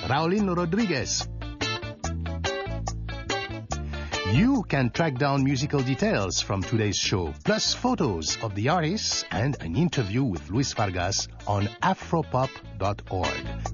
Raulino Rodriguez. You can track down musical details from today's show, plus photos of the artists and an interview with Luis Vargas on afropop.org.